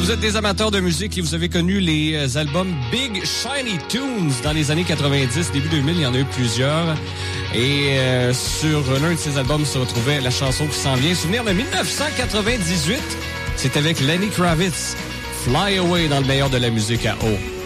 Vous êtes des amateurs de musique et vous avez connu les albums Big Shiny Tunes dans les années 90, début 2000, il y en a eu plusieurs. Et sur l'un de ces albums se retrouvait la chanson qui s'en vient. Souvenir de 1998, c'est avec Lenny Kravitz. Fly Away dans le meilleur de la musique à O.